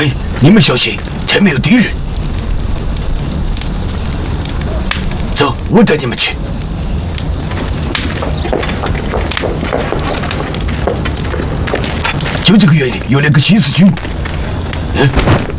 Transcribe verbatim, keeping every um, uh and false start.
哎，你们小心，前面有敌人。走，我带你们去。就这个院里有两个新四军。嗯。